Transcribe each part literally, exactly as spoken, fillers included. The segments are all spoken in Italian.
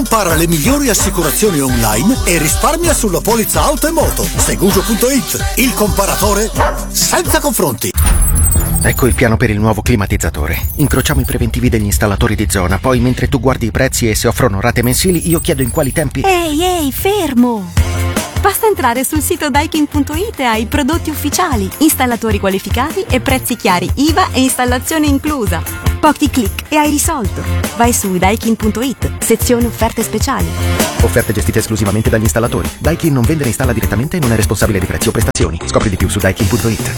Compara le migliori assicurazioni online e risparmia sulla polizza auto e moto. Segugio punto it, il comparatore senza confronti. Ecco il piano per il nuovo climatizzatore. Incrociamo i preventivi degli installatori di zona, poi mentre tu guardi i prezzi e se offrono rate mensili, io chiedo in quali tempi... Ehi, ehi, fermo! Basta entrare sul sito Daikin punto it e hai prodotti ufficiali, installatori qualificati e prezzi chiari, I V A e installazione inclusa. Pochi click e hai risolto. Vai su Daikin punto it, sezione offerte speciali. Offerte gestite esclusivamente dagli installatori. Daikin non vende, ne installa direttamente e non è responsabile di prezzi o prestazioni. Scopri di più su Daikin punto it.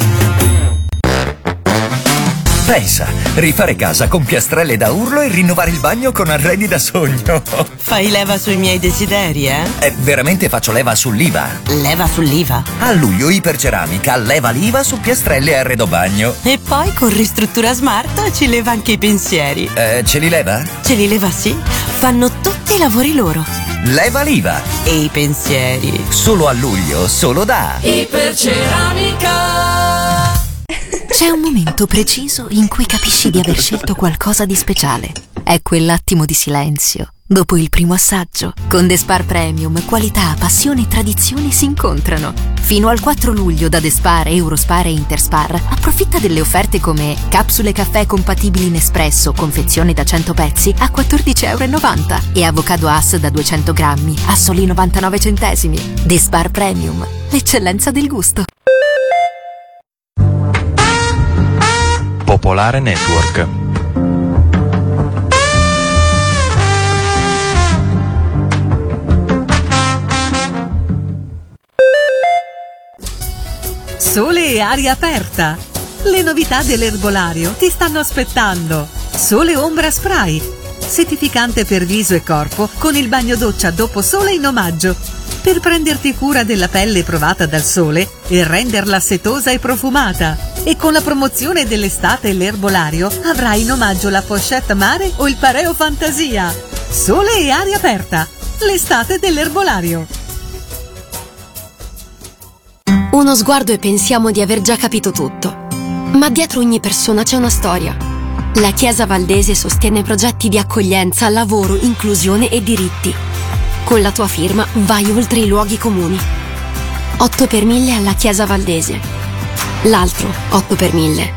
Pensa, rifare casa con piastrelle da urlo e rinnovare il bagno con arredi da sogno. Fai leva sui miei desideri, eh? Eh, veramente faccio leva sull'I V A. Leva sull'I V A? A luglio Iperceramica leva l'I V A su piastrelle e arredo bagno. E poi con Ristruttura Smart ci leva anche i pensieri. Eh, ce li leva? Ce li leva, sì. Fanno tutti i lavori loro. Leva l'I V A. E i pensieri. Solo a luglio, solo da Iperceramica. C'è un momento preciso in cui capisci di aver scelto qualcosa di speciale. È quell'attimo di silenzio, dopo il primo assaggio. Con The Spar Premium, qualità, passione e tradizione si incontrano. Fino al quattro luglio da The Spar, Eurospar e Interspar, approfitta delle offerte come capsule caffè compatibili in espresso, confezione da cento pezzi a quattordici e novanta euro e avocado Hass da duecento grammi a soli novantanove centesimi. The Spar Premium, l'eccellenza del gusto. Popolare Network. Sole e aria aperta. Le novità dell'erbolario ti stanno aspettando. Sole Ombra Spray, settificante per viso e corpo con il bagno doccia dopo sole in omaggio, per prenderti cura della pelle provata dal sole e renderla setosa e profumata. E con la promozione dell'estate e l'erbolario avrai in omaggio la pochette mare o il pareo fantasia. Sole e aria aperta, l'estate dell'erbolario. Uno sguardo e pensiamo di aver già capito tutto. Ma dietro ogni persona c'è una storia. La Chiesa Valdese sostiene progetti di accoglienza, lavoro, inclusione e diritti. Con la tua firma vai oltre i luoghi comuni. otto per mille alla Chiesa Valdese. L'altro otto per mille.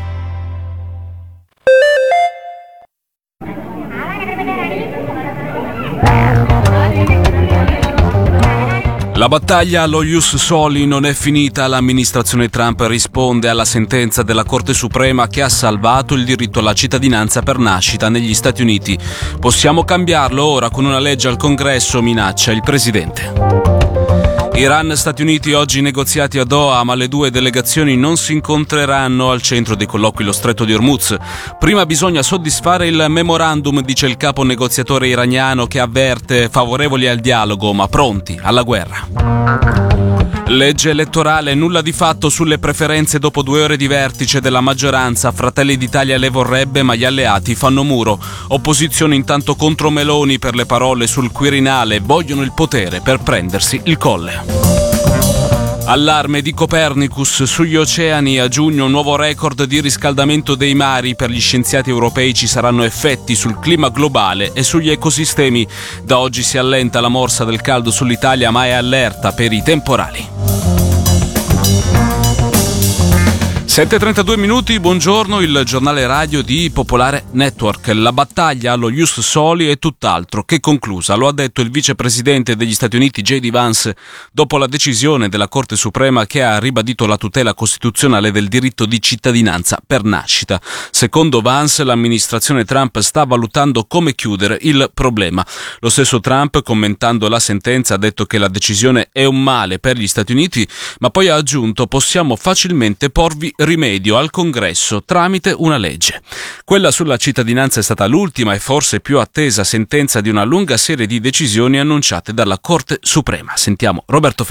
La battaglia allo Ius Soli non è finita. L'amministrazione Trump risponde alla sentenza della Corte Suprema che ha salvato il diritto alla cittadinanza per nascita negli Stati Uniti. Possiamo cambiarlo ora con una legge al Congresso, minaccia il presidente. Iran-Stati Uniti oggi negoziati a Doha, ma le due delegazioni non si incontreranno. Al centro dei colloqui lo stretto di Hormuz. Prima bisogna soddisfare il memorandum, dice il capo negoziatore iraniano, che avverte favorevoli al dialogo ma pronti alla guerra. Legge elettorale, nulla di fatto sulle preferenze dopo due ore di vertice della maggioranza. Fratelli d'Italia le vorrebbe, ma gli alleati fanno muro. Opposizione intanto contro Meloni per le parole sul Quirinale. Vogliono il potere per prendersi il Colle. Allarme di Copernicus sugli oceani. A giugno un nuovo record di riscaldamento dei mari. Per gli scienziati europei ci saranno effetti sul clima globale e sugli ecosistemi. Da oggi si allenta la morsa del caldo sull'Italia, ma è allerta per i temporali. sette e trentadue minuti, buongiorno, il giornale radio di Popolare Network. La battaglia allo Ius Soli è tutt'altro che conclusa, lo ha detto il vicepresidente degli Stati Uniti J D Vance dopo la decisione della Corte Suprema che ha ribadito la tutela costituzionale del diritto di cittadinanza per nascita. Secondo Vance, l'amministrazione Trump sta valutando come chiudere il problema. Lo stesso Trump, commentando la sentenza, ha detto che la decisione è un male per gli Stati Uniti, ma poi ha aggiunto: possiamo facilmente porvi rimedio al Congresso tramite una legge. Quella sulla cittadinanza è stata l'ultima e forse più attesa sentenza di una lunga serie di decisioni annunciate dalla Corte Suprema. Sentiamo Roberto Festa.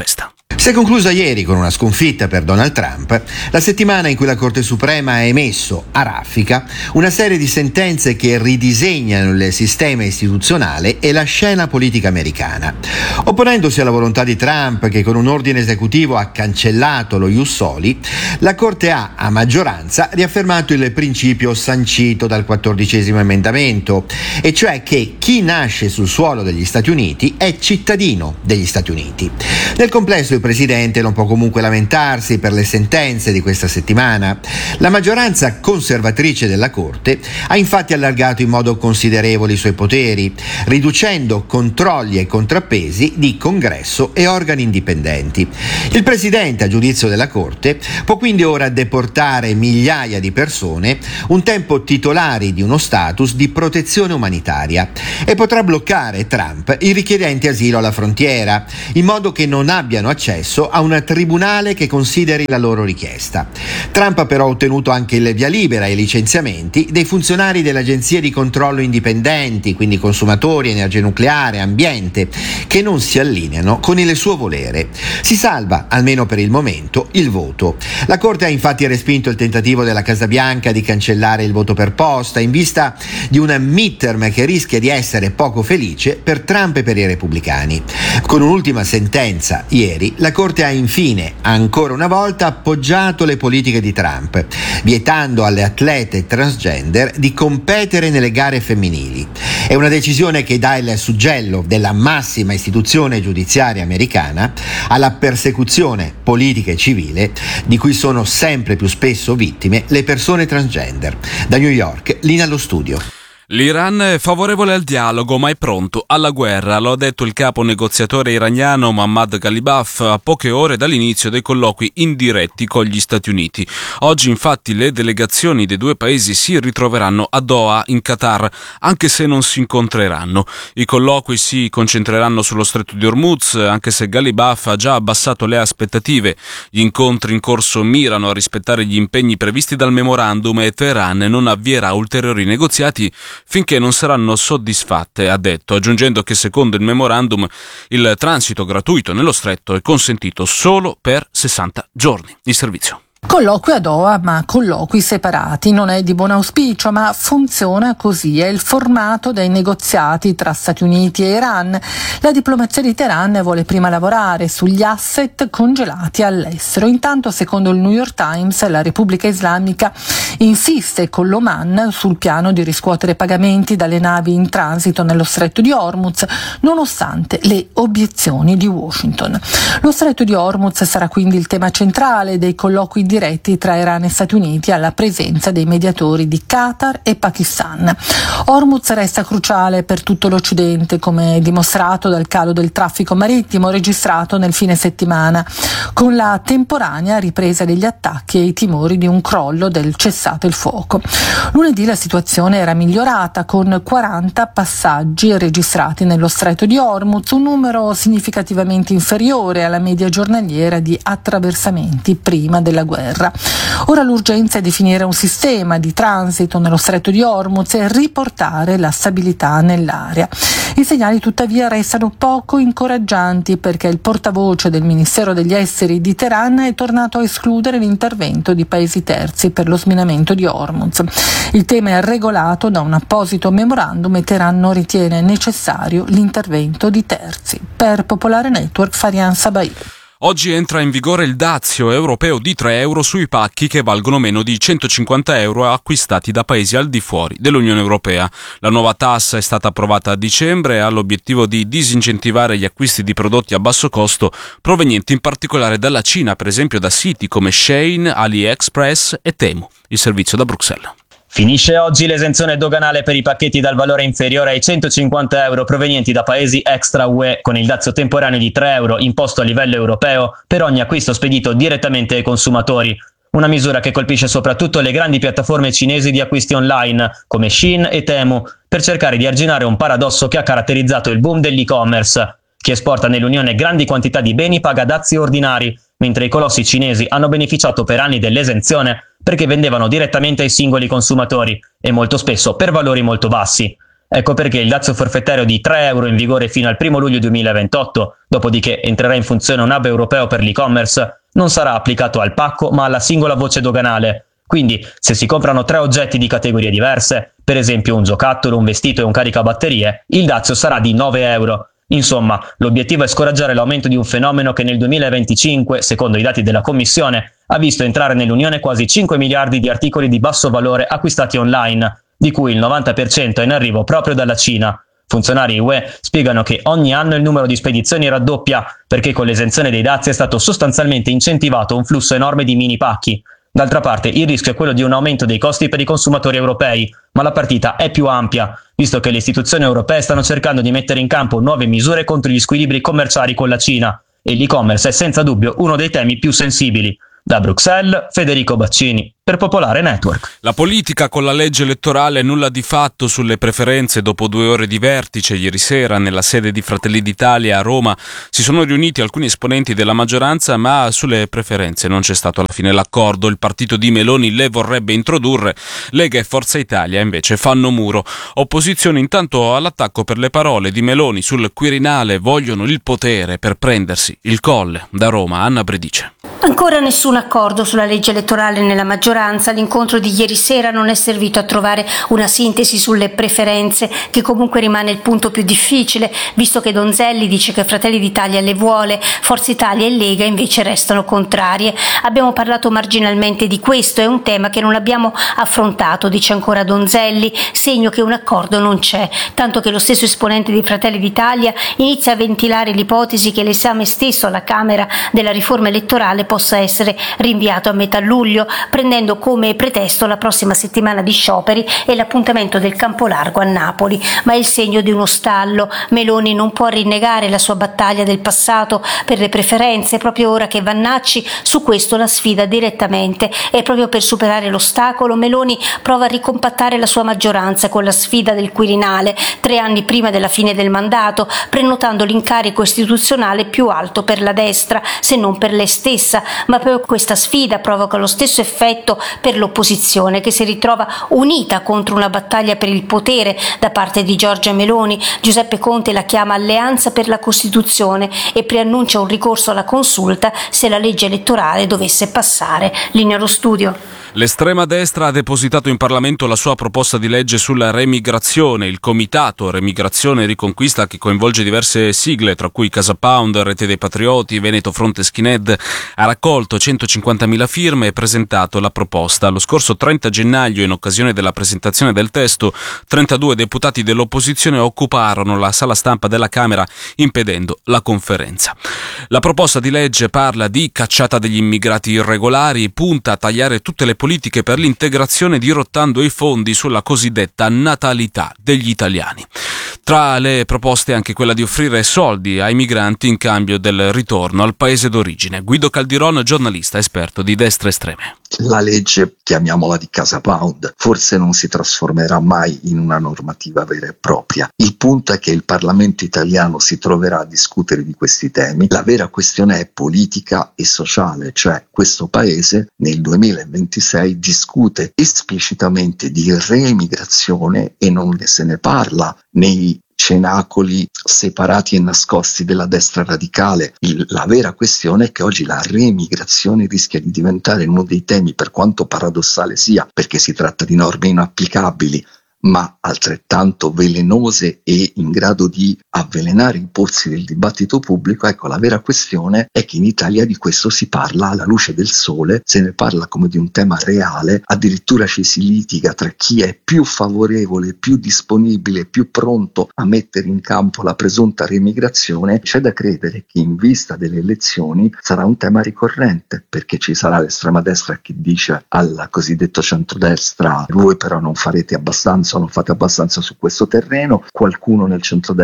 Si è conclusa ieri con una sconfitta per Donald Trump, la settimana in cui la Corte Suprema ha emesso a raffica una serie di sentenze che ridisegnano il sistema istituzionale e la scena politica americana. Opponendosi alla volontà di Trump, che con un ordine esecutivo ha cancellato lo ius soli, la Corte ha, a maggioranza, riaffermato il principio sancito dal quattordicesimo emendamento, e cioè che chi nasce sul suolo degli Stati Uniti è cittadino degli Stati Uniti. Nel complesso il Presidente non può comunque lamentarsi per le sentenze di questa settimana. La maggioranza conservatrice della Corte ha infatti allargato in modo considerevole i suoi poteri, riducendo controlli e contrappesi di Congresso e organi indipendenti. Il Presidente, a giudizio della Corte, può quindi ora deportare migliaia di persone, un tempo titolari di uno status di protezione umanitaria, e potrà bloccare Trump i richiedenti asilo alla frontiera, in modo che non abbiano accesso a un tribunale che consideri la loro richiesta. Trump ha però ottenuto anche il via libera ai licenziamenti dei funzionari delle agenzie di controllo indipendenti, quindi consumatori, energia nucleare, ambiente, che non si allineano con il suo volere. Si salva, almeno per il momento, il voto. La Corte ha infatti respinto il tentativo della Casa Bianca di cancellare il voto per posta in vista di un midterm che rischia di essere poco felice per Trump e per i repubblicani. Con un'ultima sentenza ieri, la Corte ha infine, ancora una volta, appoggiato le politiche di Trump, vietando alle atlete transgender di competere nelle gare femminili. È una decisione che dà il suggello della massima istituzione giudiziaria americana alla persecuzione politica e civile di cui sono sempre più spesso vittime le persone transgender. Da New York, Lina allo studio. L'Iran è favorevole al dialogo ma è pronto alla guerra, lo ha detto il capo negoziatore iraniano Mohammad Ghalibaf a poche ore dall'inizio dei colloqui indiretti con gli Stati Uniti. Oggi infatti le delegazioni dei due paesi si ritroveranno a Doha in Qatar, anche se non si incontreranno. I colloqui si concentreranno sullo stretto di Hormuz, anche se Ghalibaf ha già abbassato le aspettative. Gli incontri in corso mirano a rispettare gli impegni previsti dal memorandum e Teheran non avvierà ulteriori negoziati finché non saranno soddisfatte, ha detto, aggiungendo che secondo il memorandum il transito gratuito nello stretto è consentito solo per sessanta giorni. Il servizio. Colloqui a Doha, ma colloqui separati. Non è di buon auspicio, ma funziona così. È il formato dei negoziati tra Stati Uniti e Iran. La diplomazia di Teheran vuole prima lavorare sugli asset congelati all'estero. Intanto, secondo il New York Times, la Repubblica Islamica insiste con l'Oman sul piano di riscuotere pagamenti dalle navi in transito nello stretto di Hormuz, nonostante le obiezioni di Washington. Lo stretto di Hormuz sarà quindi il tema centrale dei colloqui diretti tra Iran e Stati Uniti, alla presenza dei mediatori di Qatar e Pakistan. Hormuz resta cruciale per tutto l'Occidente, come dimostrato dal calo del traffico marittimo registrato nel fine settimana, con la temporanea ripresa degli attacchi e i timori di un crollo del cessate il fuoco. Lunedì la situazione era migliorata, con quaranta passaggi registrati nello stretto di Hormuz, un numero significativamente inferiore alla media giornaliera di attraversamenti prima della guerra. Ora l'urgenza è definire un sistema di transito nello stretto di Hormuz e riportare la stabilità nell'area. I segnali tuttavia restano poco incoraggianti, perché il portavoce del Ministero degli Esteri di Teheran è tornato a escludere l'intervento di paesi terzi per lo sminamento di Hormuz. Il tema è regolato da un apposito memorandum e Teheran non ritiene necessario l'intervento di terzi. Per Popolare Network, Farian Sabai. Oggi entra in vigore il dazio europeo di tre euro sui pacchi che valgono meno di centocinquanta euro acquistati da paesi al di fuori dell'Unione Europea. La nuova tassa è stata approvata a dicembre e ha l'obiettivo di disincentivare gli acquisti di prodotti a basso costo provenienti in particolare dalla Cina, per esempio da siti come Shein, AliExpress e Temu. Il servizio da Bruxelles. Finisce oggi l'esenzione doganale per i pacchetti dal valore inferiore ai centocinquanta euro provenienti da paesi extra U E, con il dazio temporaneo di tre euro imposto a livello europeo per ogni acquisto spedito direttamente ai consumatori. Una misura che colpisce soprattutto le grandi piattaforme cinesi di acquisti online come Shein e Temu, per cercare di arginare un paradosso che ha caratterizzato il boom dell'e-commerce. Chi esporta nell'Unione grandi quantità di beni paga dazi ordinari, mentre i colossi cinesi hanno beneficiato per anni dell'esenzione perché vendevano direttamente ai singoli consumatori e molto spesso per valori molto bassi. Ecco perché il dazio forfettario di tre euro in vigore fino al primo luglio duemilaventotto, dopodiché entrerà in funzione un hub europeo per l'e-commerce, non sarà applicato al pacco ma alla singola voce doganale. Quindi, se si comprano tre oggetti di categorie diverse, per esempio un giocattolo, un vestito e un caricabatterie, il dazio sarà di nove euro. Insomma, l'obiettivo è scoraggiare l'aumento di un fenomeno che nel duemilaventicinque, secondo i dati della Commissione, ha visto entrare nell'Unione quasi cinque miliardi di articoli di basso valore acquistati online, di cui il novanta per cento è in arrivo proprio dalla Cina. Funzionari U E spiegano che ogni anno il numero di spedizioni raddoppia perché con l'esenzione dei dazi è stato sostanzialmente incentivato un flusso enorme di mini pacchi. D'altra parte il rischio è quello di un aumento dei costi per i consumatori europei, ma la partita è più ampia, visto che le istituzioni europee stanno cercando di mettere in campo nuove misure contro gli squilibri commerciali con la Cina, e l'e-commerce è senza dubbio uno dei temi più sensibili. Da Bruxelles, Federico Baccini, per Popolare Network. La politica con la legge elettorale nulla di fatto sulle preferenze. Dopo due ore di vertice ieri sera nella sede di Fratelli d'Italia a Roma si sono riuniti alcuni esponenti della maggioranza, ma sulle preferenze non c'è stato alla fine l'accordo. Il partito di Meloni le vorrebbe introdurre, Lega e Forza Italia invece fanno muro. Opposizione intanto all'attacco per le parole di Meloni sul Quirinale, vogliono il potere per prendersi il Colle. Da Roma, Anna Bredice. Ancora nessun accordo sulla legge elettorale nella maggioranza. L'incontro di ieri sera non è servito a trovare una sintesi sulle preferenze, che comunque rimane il punto più difficile, visto che Donzelli dice che Fratelli d'Italia le vuole, Forza Italia e Lega invece restano contrarie. Abbiamo parlato marginalmente di questo, è un tema che non abbiamo affrontato, dice ancora Donzelli, segno che un accordo non c'è, tanto che lo stesso esponente di Fratelli d'Italia inizia a ventilare l'ipotesi che l'esame stesso alla Camera della riforma elettorale possa essere rinviato a metà luglio, prendendo come pretesto la prossima settimana di scioperi e l'appuntamento del campo largo a Napoli. Ma è il segno di uno stallo. Meloni non può rinnegare la sua battaglia del passato per le preferenze, proprio ora che Vannacci su questo la sfida direttamente, e proprio per superare l'ostacolo Meloni prova a ricompattare la sua maggioranza con la sfida del Quirinale, tre anni prima della fine del mandato, prenotando l'incarico istituzionale più alto per la destra, se non per lei stessa. Ma proprio questa sfida provoca lo stesso effetto per l'opposizione, che si ritrova unita contro una battaglia per il potere da parte di Giorgia Meloni. Giuseppe Conte la chiama Alleanza per la Costituzione e preannuncia un ricorso alla consulta se la legge elettorale dovesse passare. Linea allo studio. L'estrema destra ha depositato in Parlamento la sua proposta di legge sulla remigrazione. Il comitato Remigrazione e Riconquista, che coinvolge diverse sigle, tra cui Casa Pound, Rete dei Patrioti, Veneto Fronte Skinhead, ha raccolto centocinquantamila firme e presentato la proposta. Lo scorso trenta gennaio, in occasione della presentazione del testo, trentadue deputati dell'opposizione occuparono la sala stampa della Camera, impedendo la conferenza. La proposta di legge parla di cacciata degli immigrati irregolari, punta a tagliare tutte le politiche per l'integrazione dirottando i fondi sulla cosiddetta natalità degli italiani. Tra le proposte anche quella di offrire soldi ai migranti in cambio del ritorno al paese d'origine. Guido Caldiron, giornalista esperto di destre estreme. La legge, chiamiamola di Casa Pound, forse non si trasformerà mai in una normativa vera e propria. Il punto è che il Parlamento italiano si troverà a discutere di questi temi. La vera questione è politica e sociale, cioè questo paese nel duemilaventisei discute esplicitamente di reemigrazione e non se ne parla nei cenacoli separati e nascosti della destra radicale. Il, la vera questione è che oggi la reemigrazione rischia di diventare uno dei temi, per quanto paradossale sia, perché si tratta di norme inapplicabili, ma altrettanto velenose e in grado di avvelenare i pozzi del dibattito pubblico. Ecco, la vera questione è che in Italia di questo si parla alla luce del sole, se ne parla come di un tema reale, addirittura ci si litiga tra chi è più favorevole, più disponibile, più pronto a mettere in campo la presunta reemigrazione. C'è da credere che in vista delle elezioni sarà un tema ricorrente, perché ci sarà l'estrema destra che dice al cosiddetto centrodestra: voi però non farete abbastanza, non fate abbastanza su questo terreno, qualcuno nel centrodestra che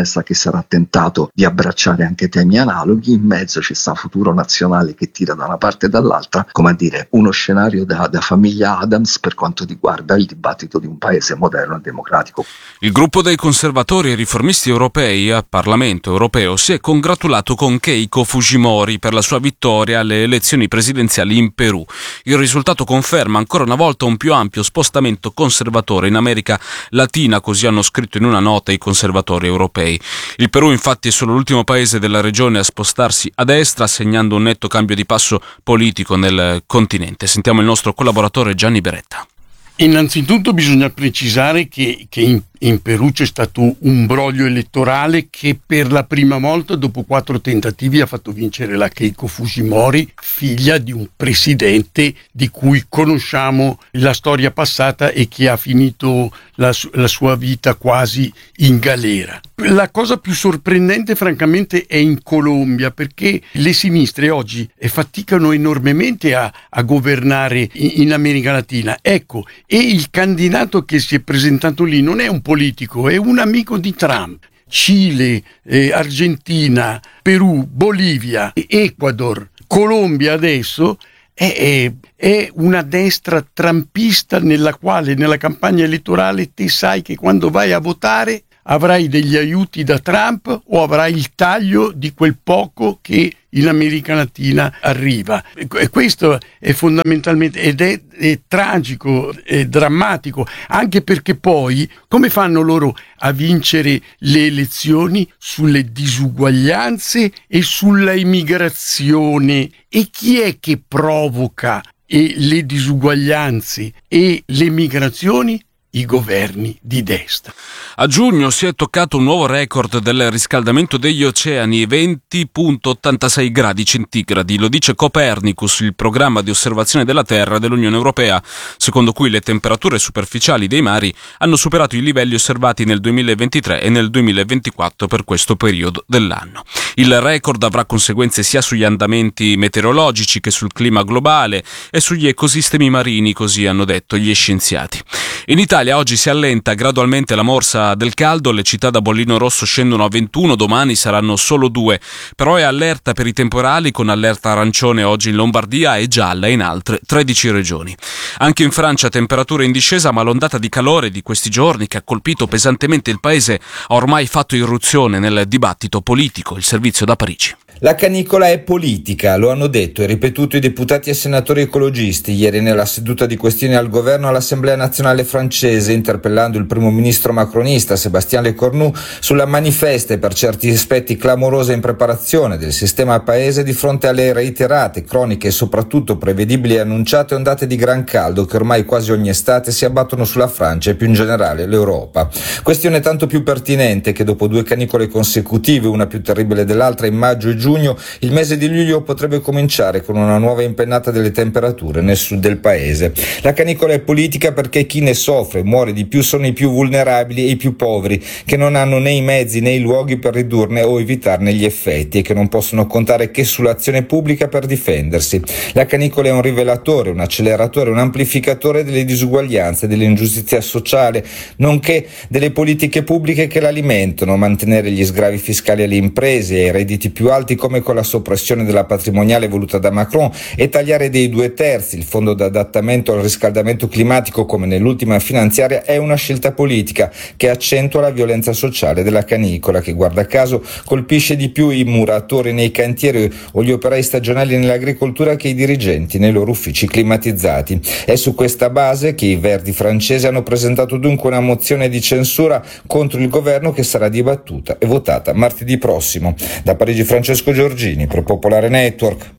sarà tentato di abbracciare anche temi analoghi, in mezzo ci sta Futuro Nazionale che tira da una parte e dall'altra, come a dire uno scenario da, da famiglia Adams per quanto riguarda il dibattito di un paese moderno e democratico. Il gruppo dei conservatori e riformisti europei al Parlamento europeo si è congratulato con Keiko Fujimori per la sua vittoria alle elezioni presidenziali in Perù. Il risultato conferma ancora una volta un più ampio spostamento conservatore in America Latina, così hanno scritto in una nota i conservatori europei. Il Perù infatti è solo l'ultimo paese della regione a spostarsi a destra, segnando un netto cambio di passo politico nel continente. Sentiamo il nostro collaboratore Gianni Beretta. Innanzitutto bisogna precisare che, che in, in Perù c'è stato un broglio elettorale che per la prima volta dopo quattro tentativi ha fatto vincere la Keiko Fujimori, figlia di un presidente di cui conosciamo la storia passata e che ha finito la, la sua vita quasi in galera. La cosa più sorprendente francamente è in Colombia, perché le sinistre oggi faticano enormemente a, a governare in, in America Latina. Ecco, e il candidato che si è presentato lì non è un politico, è un amico di Trump. Cile, eh, Argentina, Perù, Bolivia, Ecuador, Colombia adesso è, è, è una destra trumpista nella quale nella campagna elettorale te sai che quando vai a votare avrai degli aiuti da Trump o avrai il taglio di quel poco che in America Latina arriva. E questo è fondamentalmente, ed è, è tragico, è drammatico, anche perché poi come fanno loro a vincere le elezioni? Sulle disuguaglianze e sulla immigrazione. E chi è che provoca e le disuguaglianze e le migrazioni? I governi di destra. A giugno si è toccato un nuovo record del riscaldamento degli oceani, venti virgola ottantasei gradi centigradi. Lo dice Copernicus, il programma di osservazione della Terra dell'Unione Europea, secondo cui le temperature superficiali dei mari hanno superato i livelli osservati nel duemilaventitré e nel duemilaventiquattro per questo periodo dell'anno. Il record avrà conseguenze sia sugli andamenti meteorologici che sul clima globale e sugli ecosistemi marini, così hanno detto gli scienziati. In Italia oggi si allenta gradualmente la morsa del caldo, le città da bollino rosso scendono a ventuno, domani saranno solo due, però è allerta per i temporali con allerta arancione oggi in Lombardia e gialla in altre tredici regioni. Anche in Francia temperature in discesa, ma l'ondata di calore di questi giorni che ha colpito pesantemente il paese ha ormai fatto irruzione nel dibattito politico. Il servizio da Parigi. La canicola è politica, lo hanno detto e ripetuto i deputati e senatori ecologisti ieri nella seduta di questioni al governo all'Assemblea nazionale francese, interpellando il primo ministro macronista Sébastien Lecornu sulla manifesta e per certi aspetti clamorosa impreparazione del sistema paese di fronte alle reiterate, croniche e soprattutto prevedibili e annunciate ondate di gran caldo che ormai quasi ogni estate si abbattono sulla Francia e più in generale l'Europa. Questione tanto più pertinente che dopo due canicole consecutive, una più terribile dell'altra in maggio e giugno, il mese di luglio potrebbe cominciare con una nuova impennata delle temperature nel sud del paese. La canicola è politica perché chi ne soffre e muore di più sono i più vulnerabili e i più poveri, che non hanno né i mezzi né i luoghi per ridurne o evitarne gli effetti e che non possono contare che sull'azione pubblica per difendersi. La canicola è un rivelatore, un acceleratore, un amplificatore delle disuguaglianze, dell'ingiustizia sociale, nonché delle politiche pubbliche che l'alimentano, mantenere gli sgravi fiscali alle imprese e ai redditi più alti come con la soppressione della patrimoniale voluta da Macron e tagliare dei due terzi il fondo d'adattamento al riscaldamento climatico come nell'ultima finanziaria è una scelta politica che accentua la violenza sociale della canicola, che guarda caso colpisce di più i muratori nei cantieri o gli operai stagionali nell'agricoltura che i dirigenti nei loro uffici climatizzati. È su questa base che i Verdi francesi hanno presentato dunque una mozione di censura contro il governo che sarà dibattuta e votata martedì prossimo. Da Parigi Francesco Giorgini per Popolare Network.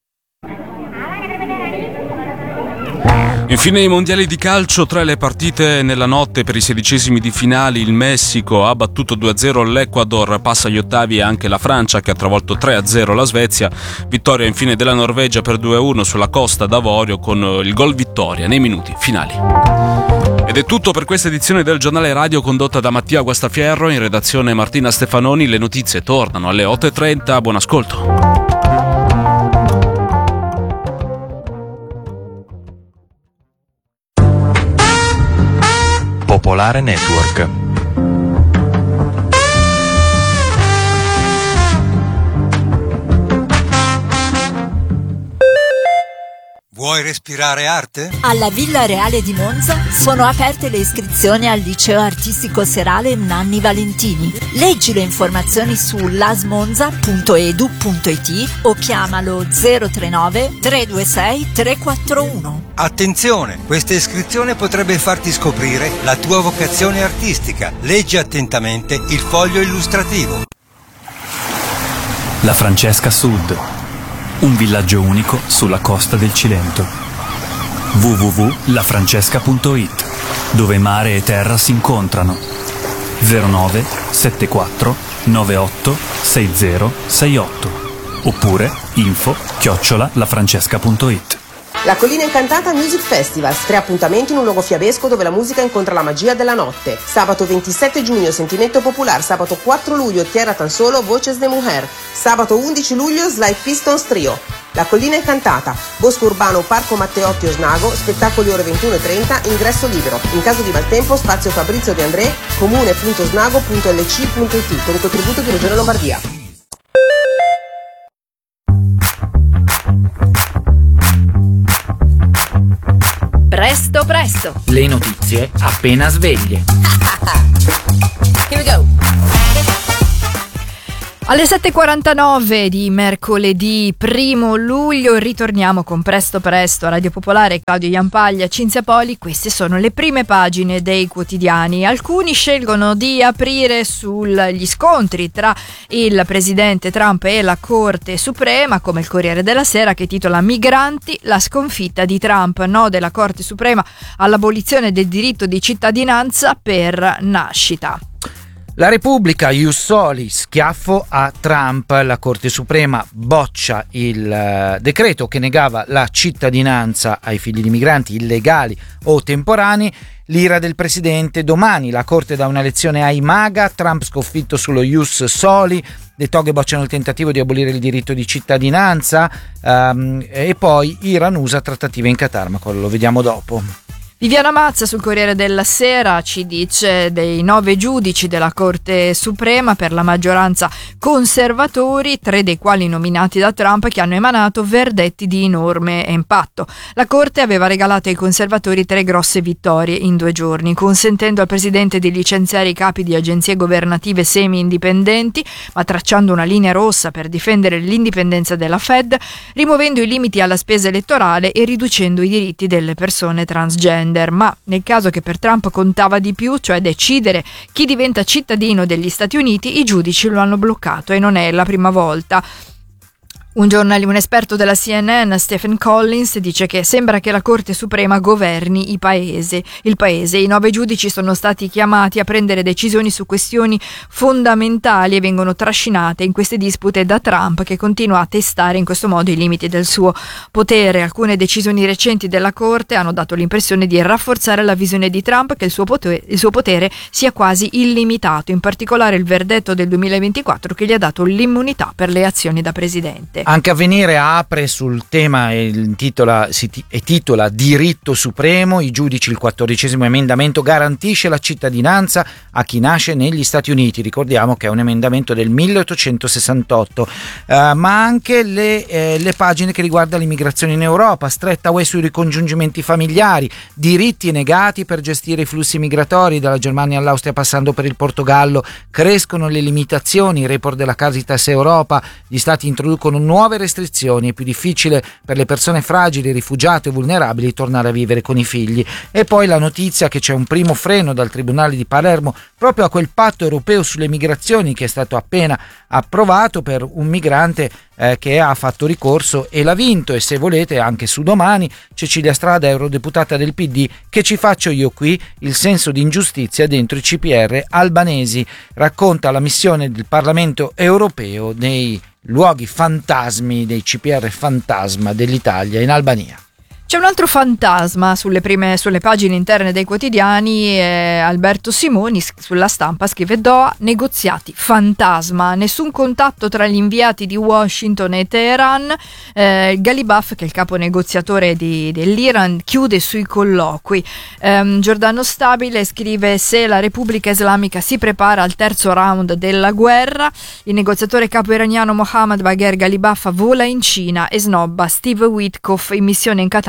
Infine i mondiali di calcio, tra le partite nella notte per i sedicesimi di finali il Messico ha battuto due a zero l'Ecuador, passa agli ottavi anche la Francia che ha travolto tre a zero la Svezia, vittoria infine della Norvegia per due a uno sulla Costa d'Avorio con il gol vittoria nei minuti finali. Ed è tutto per questa edizione del Giornale Radio condotta da Mattia Guastafierro, in redazione Martina Stefanoni. Le notizie tornano alle otto e trenta, buon ascolto. Popolare Network. Vuoi respirare arte? Alla Villa Reale di Monza sono aperte le iscrizioni al liceo artistico serale Nanni Valentini. Leggi le informazioni su lasmonza punto edu punto it o chiamalo zero tre nove tre due sei tre quattro uno. Attenzione, questa iscrizione potrebbe farti scoprire la tua vocazione artistica. Leggi attentamente il foglio illustrativo. La Francesca Sud, un villaggio unico sulla costa del Cilento. w w w punto la francesca punto it, dove mare e terra si incontrano. zero nove sette quattro nove otto sei zero sei otto oppure info chiocciola lafrancesca punto it. La Collina Incantata Music Festival, tre appuntamenti in un luogo fiabesco dove la musica incontra la magia della notte. Sabato ventisette giugno Sentimento Popular, sabato quattro luglio Tierra Tan Solo, Voces de Mujer, sabato undici luglio Slide Pistons Trio. La Collina Incantata, Bosco Urbano, Parco Matteotti Osnago, spettacoli ore ventuno e trenta, ingresso libero. In caso di maltempo, spazio Fabrizio De André, comune punto osnago punto l c punto it, con il contributo di Regione Lombardia. Presto presto, le notizie appena sveglie. Here we go. Alle sette e quarantanove di mercoledì primo luglio ritorniamo con Presto Presto a Radio Popolare. Claudio Iampaglia, Cinzia Poli, queste sono le prime pagine dei quotidiani. Alcuni scelgono di aprire sugli scontri tra il presidente Trump e la Corte Suprema, come il Corriere della Sera che titola Migranti, la sconfitta di Trump, no della Corte Suprema all'abolizione del diritto di cittadinanza per nascita. La Repubblica, ius soli, schiaffo a Trump. La Corte Suprema boccia il uh, decreto che negava la cittadinanza ai figli di migranti illegali o temporanei. L'ira del presidente domani. La Corte dà una lezione ai MAGA. Trump sconfitto sullo ius soli. Le toghe bocciano il tentativo di abolire il diritto di cittadinanza. Um, e poi Iran usa trattative in Qatar, ma quello lo vediamo dopo. Viviana Mazza sul Corriere della Sera ci dice dei nove giudici della Corte Suprema, per la maggioranza conservatori, tre dei quali nominati da Trump, che hanno emanato verdetti di enorme impatto. La Corte aveva regalato ai conservatori tre grosse vittorie in due giorni, consentendo al presidente di licenziare i capi di agenzie governative semi-indipendenti, ma tracciando una linea rossa per difendere l'indipendenza della Fed, rimuovendo i limiti alla spesa elettorale e riducendo i diritti delle persone transgender. Ma nel caso che per Trump contava di più, cioè decidere chi diventa cittadino degli Stati Uniti, i giudici lo hanno bloccato e non è la prima volta. Un giornalista, un esperto della C N N, Stephen Collins, dice che sembra che la Corte Suprema governi i paese, il paese. I nove giudici sono stati chiamati a prendere decisioni su questioni fondamentali e vengono trascinate in queste dispute da Trump, che continua a testare in questo modo i limiti del suo potere. Alcune decisioni recenti della Corte hanno dato l'impressione di rafforzare la visione di Trump che il suo potere, il suo potere sia quasi illimitato, in particolare il verdetto del duemilaventiquattro che gli ha dato l'immunità per le azioni da presidente. Anche Avvenire apre sul tema e titola, si t- e titola Diritto Supremo. I giudici, il quattordicesimo emendamento garantisce la cittadinanza a chi nasce negli Stati Uniti. Ricordiamo che è un emendamento del milleottocentosessantotto. Uh, ma anche le, eh, le pagine che riguardano l'immigrazione in Europa. Stretta U E sui ricongiungimenti familiari, diritti negati per gestire i flussi migratori dalla Germania all'Austria passando per il Portogallo. Crescono le limitazioni. Report della Caritas Europa. Gli stati introducono nuove restrizioni, è più difficile per le persone fragili, rifugiate e vulnerabili tornare a vivere con i figli. E poi la notizia che c'è un primo freno dal Tribunale di Palermo proprio a quel patto europeo sulle migrazioni che è stato appena approvato per un migrante eh, che ha fatto ricorso e l'ha vinto. E se volete anche su Domani, Cecilia Strada, eurodeputata del P D, che ci faccio io qui, il senso di ingiustizia dentro i C P R albanesi, racconta la missione del Parlamento europeo nei luoghi fantasmi, dei C P R fantasma dell'Italia in Albania. C'è un altro fantasma sulle prime sulle pagine interne dei quotidiani. eh, Alberto Simoni sulla Stampa scrive: Doha, negoziati fantasma, nessun contatto tra gli inviati di Washington e Teheran. eh, Ghalibaf, che è il capo negoziatore di, dell'Iran, chiude sui colloqui. eh, Giordano Stabile scrive: se la Repubblica Islamica si prepara al terzo round della guerra, il negoziatore capo iraniano Mohammad Bagher Ghalibaf vola in Cina e snobba Steve Witkoff in missione in Qatar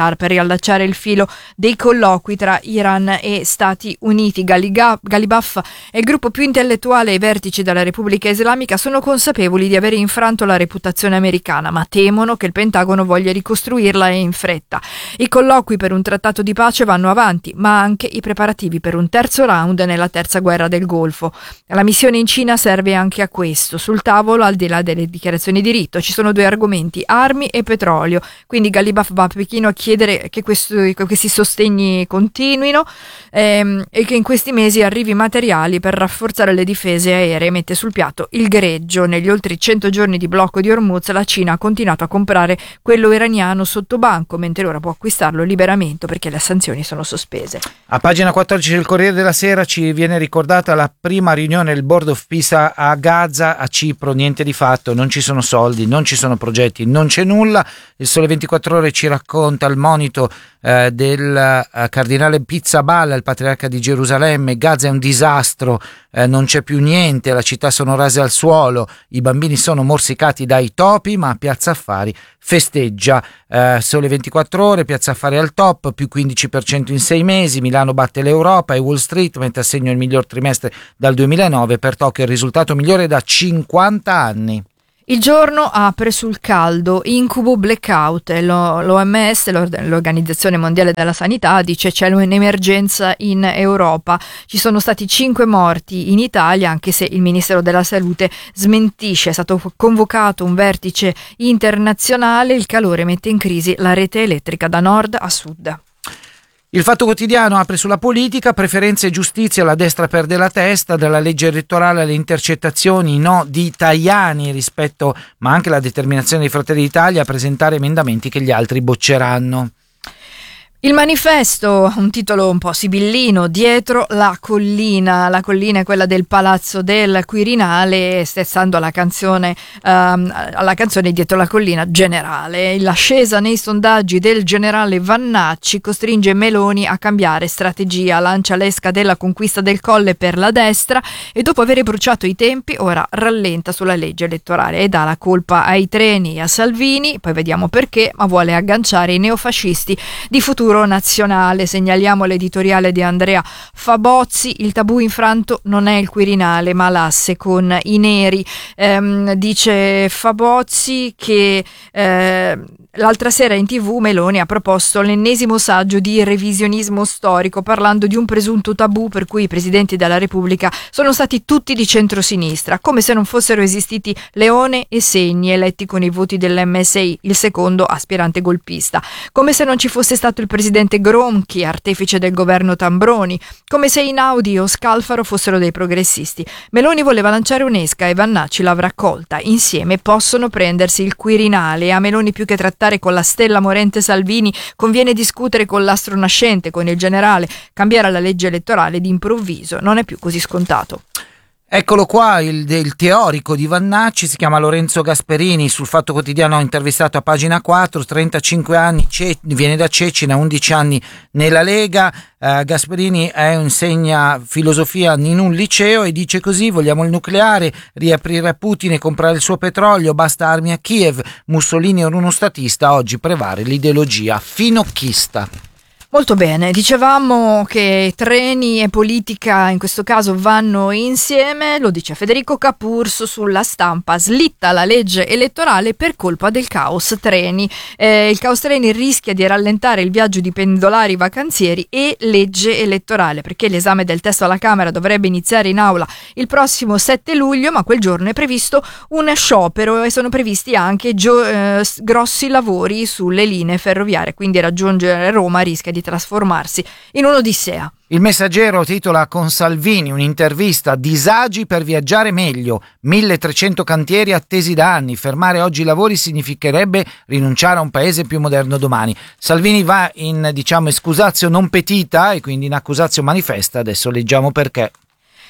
Qatar per riallacciare il filo dei colloqui tra Iran e Stati Uniti. Galiga- Galibaf e il gruppo più intellettuale e i vertici della Repubblica Islamica sono consapevoli di aver infranto la reputazione americana, ma temono che il Pentagono voglia ricostruirla e in fretta. I colloqui per un trattato di pace vanno avanti, ma anche i preparativi per un terzo round nella terza guerra del Golfo. La missione in Cina serve anche a questo. Sul tavolo, al di là delle dichiarazioni di rito, ci sono due argomenti: armi e petrolio. Quindi Galibaf va a Pechino a chiedere che questo, questi sostegni continuino ehm, e che in questi mesi arrivi materiali per rafforzare le difese aeree. Mette sul piatto il greggio. Negli oltre cento giorni di blocco di Hormuz la Cina ha continuato a comprare quello iraniano sotto banco, mentre ora può acquistarlo liberamente perché le sanzioni sono sospese. A pagina quattordici del Corriere della Sera ci viene ricordata la prima riunione del Board of Peace a Gaza, a Cipro. Niente di fatto, non ci sono soldi, non ci sono progetti, non c'è nulla. Il Sole ventiquattro Ore ci racconta il monito eh, del eh, cardinale Pizzaballa, il patriarca di Gerusalemme. Gaza è un disastro, eh, non c'è più niente, la città sono rase al suolo, i bambini sono morsicati dai topi, ma Piazza Affari festeggia. eh, Sole ventiquattro Ore, Piazza Affari al top, più quindici per cento in sei mesi, Milano batte l'Europa e Wall Street mette a segno il miglior trimestre dal duemilanove, per Tokyo il risultato migliore da cinquanta anni. Il giorno apre sul caldo, incubo blackout. L'O M S, l'Organizzazione Mondiale della Sanità, dice c'è un'emergenza in Europa. Ci sono stati cinque morti in Italia, anche se il Ministero della Salute smentisce. È stato convocato un vertice internazionale, il calore mette in crisi la rete elettrica da nord a sud. Il Fatto Quotidiano apre sulla politica, preferenze e giustizia, la destra perde la testa, dalla legge elettorale alle intercettazioni, no di Tajani rispetto, ma anche la determinazione di Fratelli d'Italia a presentare emendamenti che gli altri bocceranno. Il Manifesto, un titolo un po' sibillino, dietro la collina. La collina è quella del Palazzo del Quirinale, stando alla canzone, um, alla canzone Dietro la collina generale. L'ascesa nei sondaggi del generale Vannacci costringe Meloni a cambiare strategia, lancia l'esca della conquista del Colle per la destra e dopo aver bruciato i tempi ora rallenta sulla legge elettorale e dà la colpa ai treni e a Salvini, poi vediamo perché, ma vuole agganciare i neofascisti di Futuro Nazionale. Segnaliamo l'editoriale di Andrea Fabozzi: il tabù infranto non è il Quirinale ma l'asse con i neri. Ehm, dice Fabozzi che eh, l'altra sera in tv Meloni ha proposto l'ennesimo saggio di revisionismo storico, parlando di un presunto tabù per cui i presidenti della Repubblica sono stati tutti di centrosinistra, come se non fossero esistiti Leone e Segni, eletti con i voti dell'M S I, il secondo aspirante golpista, come se non ci fosse stato il presidente Gronchi, artefice del governo Tambroni, come se Einaudi o Scalfaro fossero dei progressisti. Meloni voleva lanciare un'esca e Vannacci l'avrà colta. Insieme possono prendersi il Quirinale. A Meloni, più che trattare con la stella morente Salvini, conviene discutere con l'astro nascente, con il generale. Cambiare la legge elettorale d'improvviso non è più così scontato. Eccolo qua, il, il teorico di Vannacci, si chiama Lorenzo Gasperini. Sul Fatto Quotidiano ho intervistato a pagina quattro, trentacinque anni, Ce- viene da Cecina, undici anni nella Lega. Uh, Gasperini è, insegna filosofia in un liceo e dice così: vogliamo il nucleare, riaprire a Putin e comprare il suo petrolio, basta armi a Kiev, Mussolini era uno statista, oggi prevale l'ideologia finocchista. Molto bene, dicevamo che treni e politica in questo caso vanno insieme, lo dice Federico Capurso sulla Stampa: slitta la legge elettorale per colpa del caos treni. Eh, il caos treni rischia di rallentare il viaggio di pendolari vacanzieri e legge elettorale, perché l'esame del testo alla Camera dovrebbe iniziare in aula il prossimo sette luglio, ma quel giorno è previsto un sciopero e sono previsti anche gio- eh, grossi lavori sulle linee ferroviarie, quindi raggiungere Roma rischia di trasformarsi in un'odissea. Il Messaggero titola con Salvini un'intervista: disagi per viaggiare meglio, milletrecento cantieri attesi da anni, fermare oggi i lavori significherebbe rinunciare a un paese più moderno domani. Salvini va in, diciamo, excusatio non petita e quindi in accusatio manifesta, adesso leggiamo perché.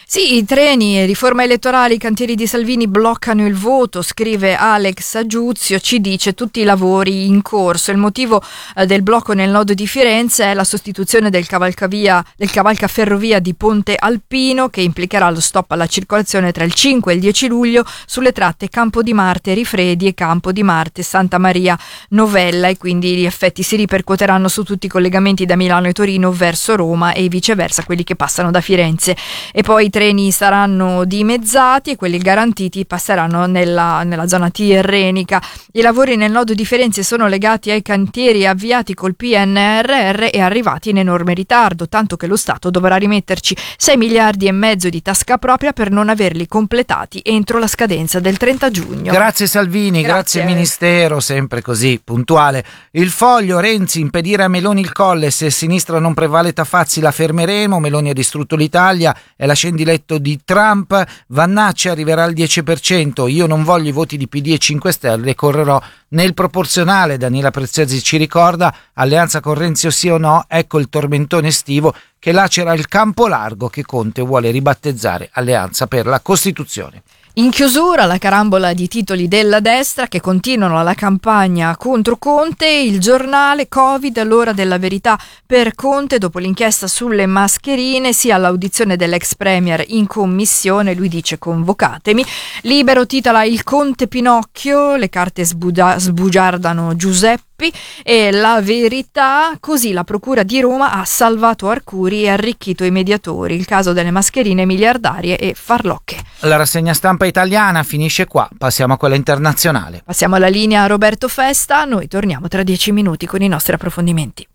Sì, i treni, riforma elettorale, i cantieri di Salvini bloccano il voto, scrive Alex Agiuzio, ci dice tutti i lavori in corso. Il motivo eh, del blocco nel nodo di Firenze è la sostituzione del cavalcavia, del cavalcaferrovia di Ponte Alpino, che implicherà lo stop alla circolazione tra il cinque e il dieci luglio sulle tratte Campo di Marte Rifredi e Campo di Marte Santa Maria Novella, e quindi gli effetti si ripercuoteranno su tutti i collegamenti da Milano e Torino verso Roma e viceversa quelli che passano da Firenze. E poi i treni saranno dimezzati e quelli garantiti passeranno nella, nella zona tirrenica. I lavori nel nodo di Firenze sono legati ai cantieri avviati col P N R R e arrivati in enorme ritardo, tanto che lo Stato dovrà rimetterci sei miliardi e mezzo di tasca propria per non averli completati entro la scadenza del trenta giugno. Grazie Salvini, grazie, grazie Ministero, sempre così puntuale. Il Foglio, Renzi, impedire a Meloni il colle, se sinistra non prevale Tafazzi la fermeremo, Meloni ha distrutto l'Italia, è la scendiletto di Trump, Vannacci arriverà al dieci per cento, io non voglio i voti di P D e cinque Stelle, correrò nel proporzionale. Daniela Preziosi ci ricorda, alleanza con Renzi o sì o no, ecco il tormentone estivo che lacera il campo largo che Conte vuole ribattezzare Alleanza per la Costituzione. In chiusura la carambola di titoli della destra che continuano la campagna contro Conte. Il Giornale, Covid, l'ora della verità per Conte dopo l'inchiesta sulle mascherine, sia all'audizione dell'ex premier in commissione, lui dice convocatemi. Libero titola il Conte Pinocchio, le carte sbugia- sbugiardano Giuseppe. E La Verità, così la Procura di Roma ha salvato Arcuri e arricchito i mediatori, il caso delle mascherine miliardarie e farlocche. La rassegna stampa italiana finisce qua, passiamo a quella internazionale. Passiamo alla linea a Roberto Festa, noi torniamo tra dieci minuti con i nostri approfondimenti.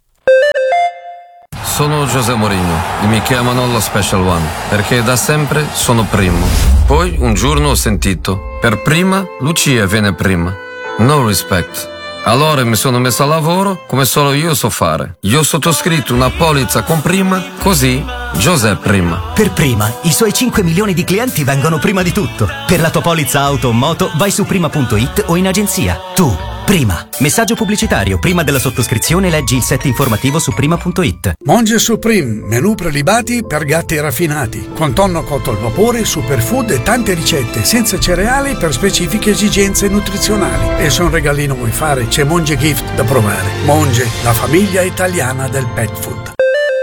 Sono José Mourinho e mi chiamano lo Special One perché da sempre sono primo. Poi un giorno ho sentito, per prima Lucia viene prima. No respect. Allora mi sono messo a lavoro come solo io so fare. Io ho sottoscritto una polizza con prima, così José prima. Per prima, i suoi cinque milioni di clienti vengono prima di tutto. Per la tua polizza auto o moto vai su prima punto it o in agenzia. Tu, prima. Messaggio pubblicitario. Prima della sottoscrizione leggi il set informativo su prima punto it. Monge Supreme, menù prelibati per gatti raffinati, con tonno cotto al vapore, superfood e tante ricette, senza cereali per specifiche esigenze nutrizionali. E se un regalino vuoi fare, c'è Monge Gift da provare. Monge, la famiglia italiana del pet food.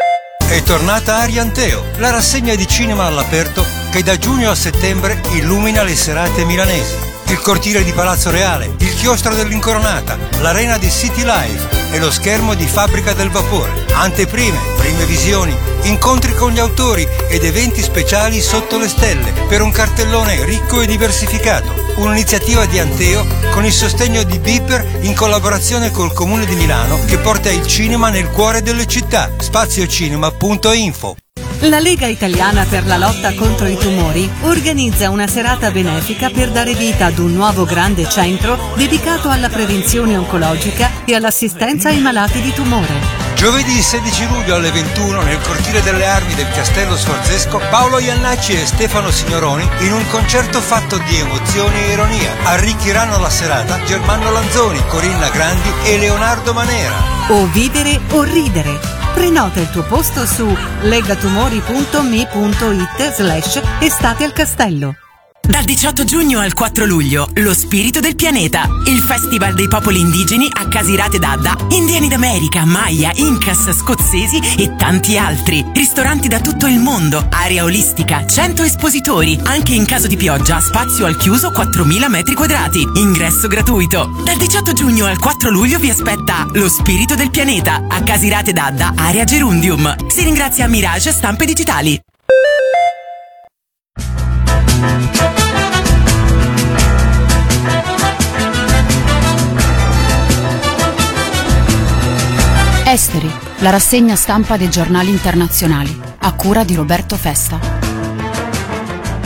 È tornata Arianteo, la rassegna di cinema all'aperto che da giugno a settembre illumina le serate milanesi. Il cortile di Palazzo Reale, il chiostro dell'Incoronata, l'arena di City Life e lo schermo di Fabbrica del Vapore. Anteprime, prime visioni, incontri con gli autori ed eventi speciali sotto le stelle per un cartellone ricco e diversificato. Un'iniziativa di Anteo con il sostegno di Beeper in collaborazione col Comune di Milano che porta il cinema nel cuore delle città. spaziocinema punto info. La Lega Italiana per la lotta contro i tumori organizza una serata benefica per dare vita ad un nuovo grande centro dedicato alla prevenzione oncologica e all'assistenza ai malati di tumore. Giovedì sedici luglio alle ventuno nel cortile delle armi del Castello Sforzesco, Paolo Iannacci e Stefano Signoroni in un concerto fatto di emozioni e ironia. Arricchiranno la serata Germano Lanzoni, Corinna Grandi e Leonardo Manera. O vivere o ridere. Prenota il tuo posto su legatumori punto me punto it slash estate al castello. Dal diciotto giugno al quattro luglio, lo spirito del pianeta, il festival dei popoli indigeni a Casirate d'Adda, indiani d'America, Maya, Incas, scozzesi e tanti altri. Ristoranti da tutto il mondo, area olistica, cento espositori, anche in caso di pioggia, spazio al chiuso quattromila metri quadrati, ingresso gratuito. Dal diciotto giugno al quattro luglio vi aspetta lo spirito del pianeta a Casirate d'Adda, area Gerundium. Si ringrazia Mirage Stampe Digitali. Esteri, la rassegna stampa dei giornali internazionali, a cura di Roberto Festa.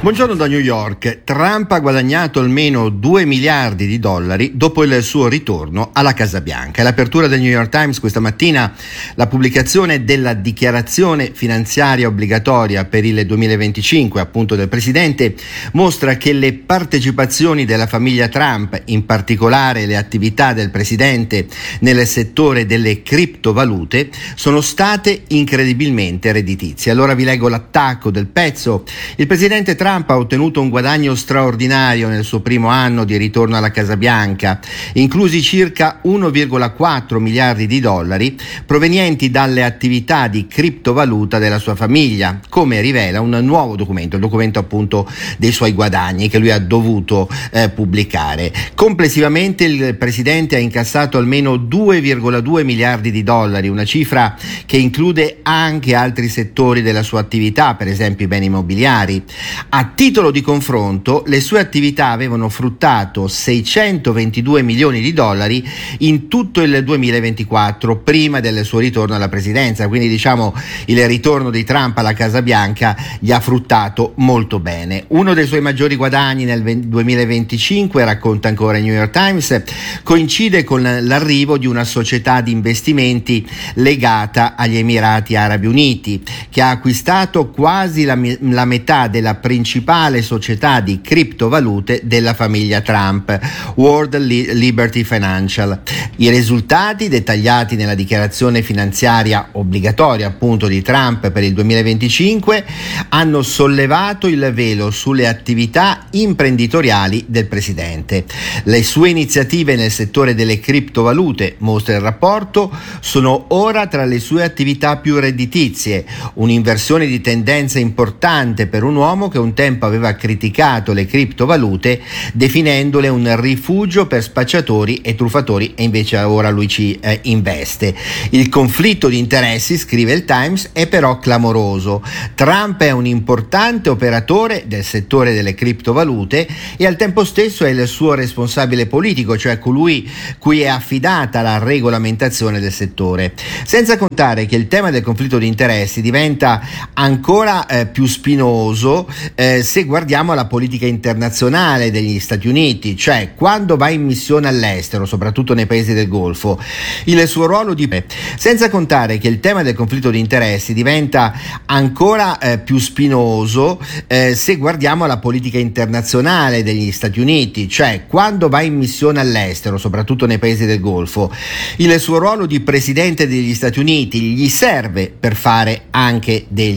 Buongiorno da New York. Trump ha guadagnato almeno due miliardi di dollari dopo il suo ritorno alla Casa Bianca. L'apertura del New York Times questa mattina, la pubblicazione della dichiarazione finanziaria obbligatoria per il duemilaventicinque, appunto del presidente, mostra che le partecipazioni della famiglia Trump, in particolare le attività del presidente nel settore delle criptovalute, sono state incredibilmente redditizie. Allora vi leggo l'attacco del pezzo. Il presidente Trump Trump ha ottenuto un guadagno straordinario nel suo primo anno di ritorno alla Casa Bianca, inclusi circa uno virgola quattro miliardi di dollari provenienti dalle attività di criptovaluta della sua famiglia, come rivela un nuovo documento, il documento appunto dei suoi guadagni che lui ha dovuto eh, pubblicare. Complessivamente il presidente ha incassato almeno due virgola due miliardi di dollari, una cifra che include anche altri settori della sua attività, per esempio i beni immobiliari. A titolo di confronto, le sue attività avevano fruttato seicentoventidue milioni di dollari in tutto il duemilaventiquattro, prima del suo ritorno alla presidenza, quindi diciamo il ritorno di Trump alla Casa Bianca gli ha fruttato molto bene. Uno dei suoi maggiori guadagni nel duemilaventicinque, racconta ancora il New York Times, coincide con l'arrivo di una società di investimenti legata agli Emirati Arabi Uniti, che ha acquistato quasi la, la metà della principale società di criptovalute della famiglia Trump, World Liberty Financial. I risultati, dettagliati nella dichiarazione finanziaria obbligatoria appunto di Trump per il duemilaventicinque, hanno sollevato il velo sulle attività imprenditoriali del presidente. Le sue iniziative nel settore delle criptovalute, mostra il rapporto, sono ora tra le sue attività più redditizie, un'inversione di tendenza importante per un uomo che un tempo aveva criticato le criptovalute definendole un rifugio per spacciatori e truffatori, e invece ora lui ci eh, investe. Il conflitto di interessi, scrive il Times, è però clamoroso. Trump è un importante operatore del settore delle criptovalute e al tempo stesso è il suo responsabile politico, cioè colui cui è affidata la regolamentazione del settore. Senza contare che il tema del conflitto di interessi diventa ancora eh, più spinoso eh, se guardiamo alla politica internazionale degli Stati Uniti, cioè quando va in missione all'estero, soprattutto nei paesi del Golfo, il suo ruolo di senza contare che il tema del conflitto di interessi diventa ancora eh, più spinoso eh, se guardiamo alla politica internazionale degli Stati Uniti, cioè quando va in missione all'estero, soprattutto nei paesi del Golfo, il suo ruolo di presidente degli Stati Uniti gli serve per fare anche degli